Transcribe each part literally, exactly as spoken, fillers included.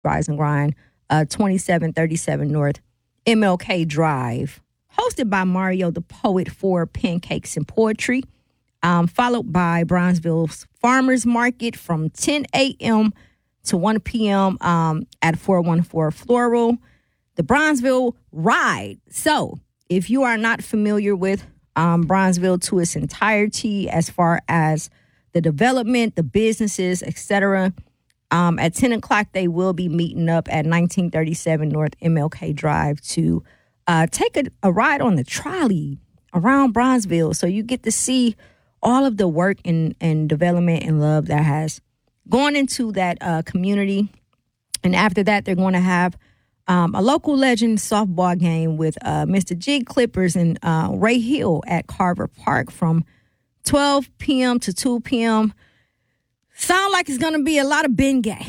Rise and Grind, uh, twenty-seven thirty-seven North M L K Drive, hosted by Mario the Poet for Pancakes and Poetry, um, followed by Bronzeville's Farmers Market from ten a.m. to one p.m. Um, at four one four Floral, the Bronzeville Ride. So if you are not familiar with um, Bronzeville to its entirety as far as the development, the businesses, et cetera, Um, at ten o'clock, they will be meeting up at nineteen thirty-seven North M L K Drive to uh, take a, a ride on the trolley around Bronzeville. So you get to see all of the work and, and development and love that has gone into that uh, community. And after that, they're going to have um, a local legend softball game with uh, Mister Jig Clippers and uh, Ray Hill at Carver Park from twelve p.m. to two p.m. Sound like it's going to be a lot of Bengay.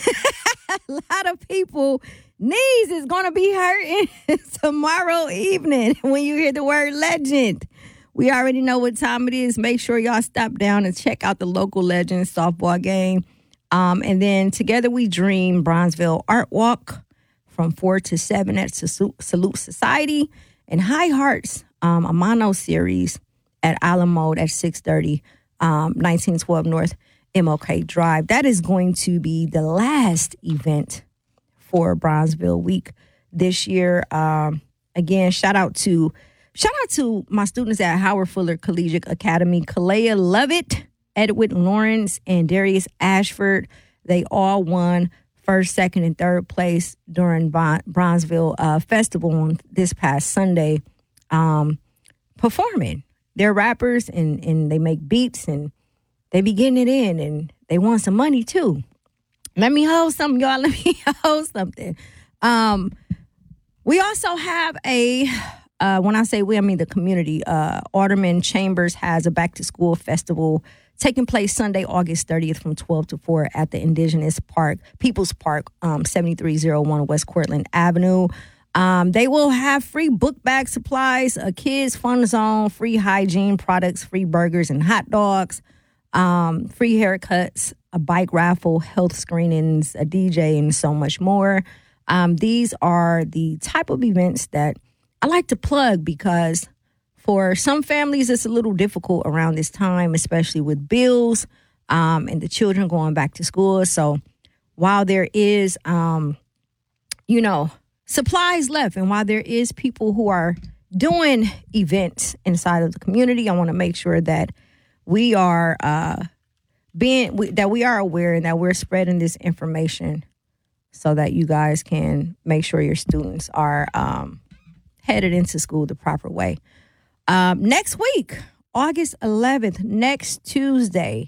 A lot of people knees is going to be hurting tomorrow evening when you hear the word legend. We already know what time it is. Make sure y'all stop down and check out the local legend softball game. Um, and then Together We Dream Bronzeville Art Walk from four to seven at Salute Society. And High Hearts, um, a mono series at Alamode at six thirty, um, nineteen twelve North M L K Drive. That is going to be the last event for Bronzeville Week this year. Um, again, shout out to shout out to my students at Howard Fuller Collegiate Academy, Kalea Lovett, Edward Lawrence, and Darius Ashford. They all won first, second, and third place during Bon- Bronzeville uh, Festival on this past Sunday, um, performing. They're rappers and and they make beats and they be getting it in, and they want some money, too. Let me hold something, y'all. Let me hold something. Um, we also have a, uh, when I say we, I mean the community. Uh, Alderman Chambers has a back-to-school festival taking place Sunday, August thirtieth from twelve to four at the Indigenous Park, People's Park, um, seventy-three oh one West Cortland Avenue. Um, they will have free book bag supplies, a kids fun zone, free hygiene products, free burgers and hot dogs. Um, free haircuts, a bike raffle, health screenings, a D J, and so much more. Um, these are the type of events that I like to plug because for some families, it's a little difficult around this time, especially with bills um, and the children going back to school. So while there is, um, you know, supplies left, and while there is people who are doing events inside of the community, I want to make sure that we are uh, being we, that we are aware and that we're spreading this information so that you guys can make sure your students are um, headed into school the proper way. Um, next week, August eleventh, next Tuesday,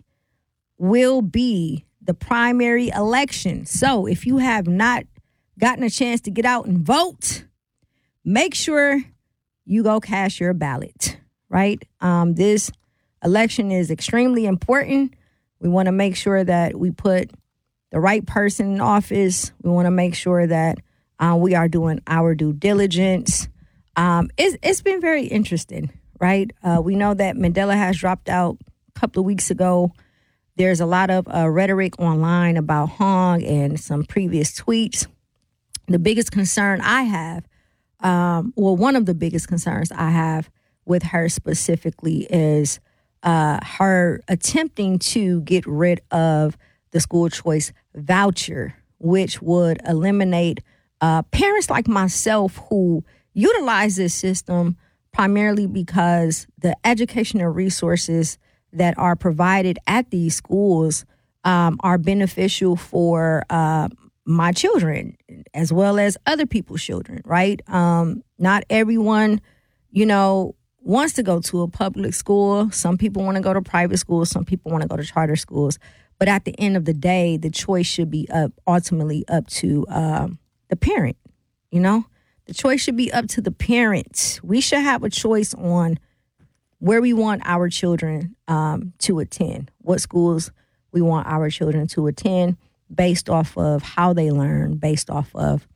will be the primary election. So if you have not gotten a chance to get out and vote, make sure you go cast your ballot, right? Um, this election is extremely important. We want to make sure that we put the right person in office. We want to make sure that uh, we are doing our due diligence. Um, it's, it's been very interesting, right? Uh, we know that Mandela has dropped out a couple of weeks ago. There's a lot of uh, rhetoric online about Hong and some previous tweets. The biggest concern I have, um, well, one of the biggest concerns I have with her specifically is Uh, her attempting to get rid of the school choice voucher, which would eliminate uh, parents like myself who utilize this system primarily because the educational resources that are provided at these schools um, are beneficial for uh, my children as well as other people's children, right? Um, not everyone, you know, wants to go to a public school. Some people want to go to private schools. Some people want to go to charter schools. But at the end of the day, the choice should be up ultimately up to um, the parent. You know, the choice should be up to the parents. We should have a choice on where we want our children um, to attend, what schools we want our children to attend based off of how they learn, based off of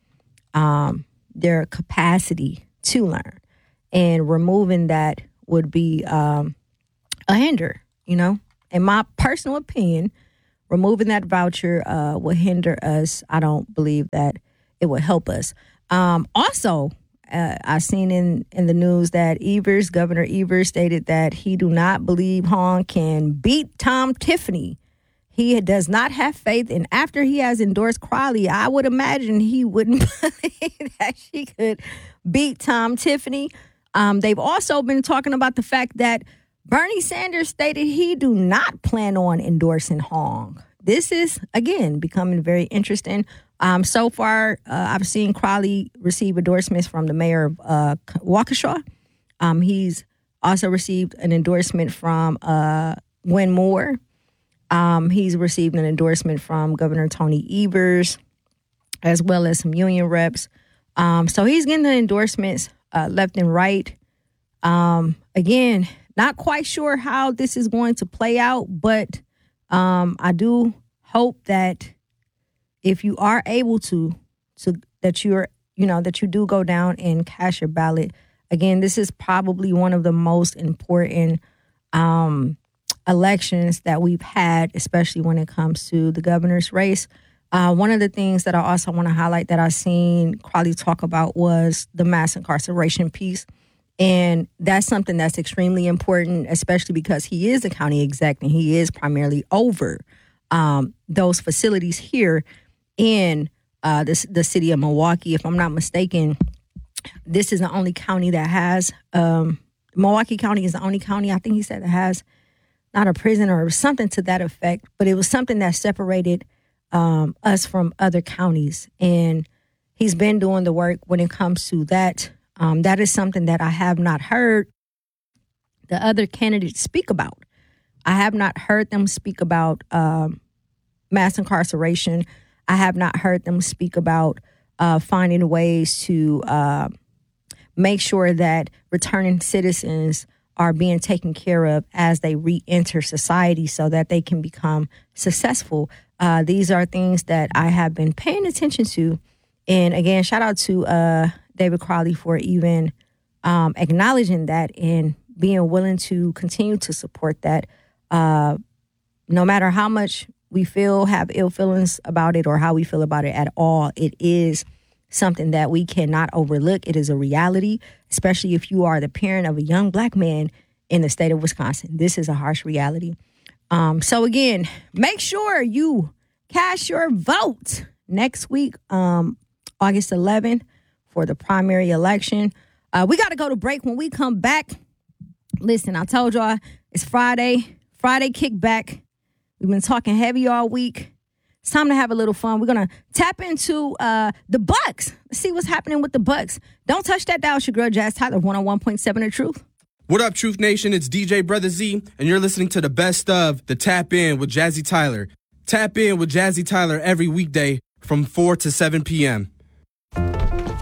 um, their capacity to learn. And removing that would be um, a hinder, you know. In my personal opinion, removing that voucher uh, will hinder us. I don't believe that it will help us. Um, also, uh, I've seen in, in the news that Evers, Governor Evers, stated that he do not believe Hong can beat Tom Tiffany. He does not have faith, and after he has endorsed Crowley, I would imagine he wouldn't believe that she could beat Tom Tiffany. Um, they've also been talking about the fact that Bernie Sanders stated he do not plan on endorsing Hong. This is, again, becoming very interesting. Um, so far, uh, I've seen Crowley receive endorsements from the mayor of uh, Waukesha. Um, he's also received an endorsement from uh, Win Moore. Um, he's received an endorsement from Governor Tony Evers, as well as some union reps. Um, so he's getting the endorsements uh, left and right. Um, again, not quite sure how this is going to play out, but um, I do hope that if you are able to, to that you're, you know, that you do go down and cast your ballot. Again, this is probably one of the most important um elections that we've had, especially when it comes to the governor's race. Uh, one of the things that I also want to highlight that I've seen Crowley talk about was the mass incarceration piece. And that's something that's extremely important, especially because he is a county exec and he is primarily over um, those facilities here in uh, the, the city of Milwaukee. If I'm not mistaken, this is the only county that has, um, Milwaukee County is the only county, I think he said, that has not a prison or something to that effect, but it was something that separated um, us from other counties. And he's been doing the work when it comes to that. Um, that is something that I have not heard the other candidates speak about. I have not heard them speak about um, mass incarceration. I have not heard them speak about uh, finding ways to uh, make sure that returning citizens are being taken care of as they re-enter society so that they can become successful. Uh, these are things that I have been paying attention to. And again, shout out to uh, David Crowley for even um, acknowledging that and being willing to continue to support that. Uh, no matter how much we feel, have ill feelings about it or how we feel about it at all, it is something that we cannot overlook. It is a reality, especially if you are the parent of a young black man in the state of Wisconsin. This is a harsh reality. Um, so again, make sure you cast your vote next week, um, August eleventh, for the primary election. Uh, we got to go to break. When we come back, listen, I told y'all it's Friday, Friday kickback. We've been talking heavy all week. It's time to have a little fun. We're going to tap into uh, the Bucks. Let's see what's happening with the Bucks. Don't touch that dial. It's your girl, Jazz Tyler, one oh one point seven The Truth. What up, Truth Nation? It's D J Brother Z, and you're listening to the best of the Tap In with Jazzy Tyler. Tap In with Jazzy Tyler every weekday from four to seven p.m. Mommy,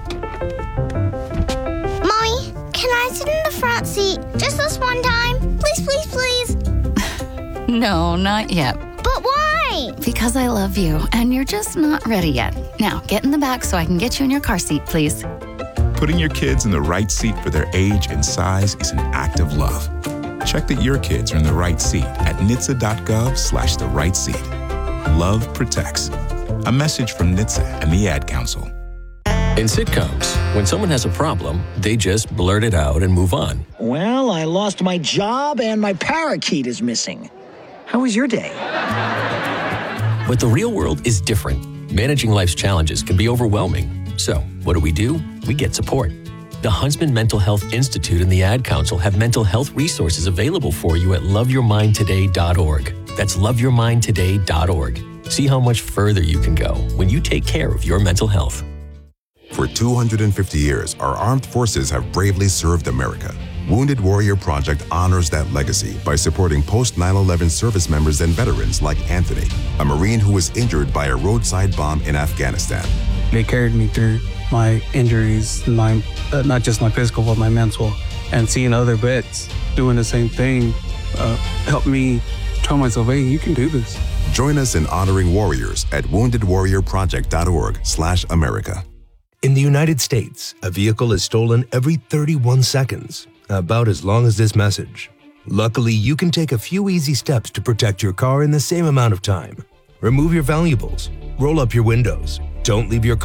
can I sit in the front seat just this one time? Please, please, please. No, not yet. But why? Because I love you, and you're just not ready yet. Now, get in the back so I can get you in your car seat, please. Putting your kids in the right seat for their age and size is an act of love. Check that your kids are in the right seat at N H T S A dot gov slash the right seat. Love protects. A message from N H T S A and the Ad Council. In sitcoms, when someone has a problem, they just blurt it out and move on. Well, I lost my job and my parakeet is missing. How was your day? But the real world is different. Managing life's challenges can be overwhelming. So, what do we do? We get support. The Huntsman Mental Health Institute and the Ad Council have mental health resources available for you at love your mind today dot org. That's love your mind today dot org. See how much further you can go when you take care of your mental health. For two hundred fifty years, our armed forces have bravely served America. Wounded Warrior Project honors that legacy by supporting post nine eleven service members and veterans like Anthony, a Marine who was injured by a roadside bomb in Afghanistan. They carried me through my injuries, my uh, not just my physical, but my mental. And seeing other vets doing the same thing uh, helped me tell myself, hey, you can do this. Join us in honoring warriors at wounded warrior project dot org slash America. In the United States, a vehicle is stolen every thirty-one seconds, about as long as this message. Luckily, you can take a few easy steps to protect your car in the same amount of time. Remove your valuables. Roll up your windows. Don't leave your car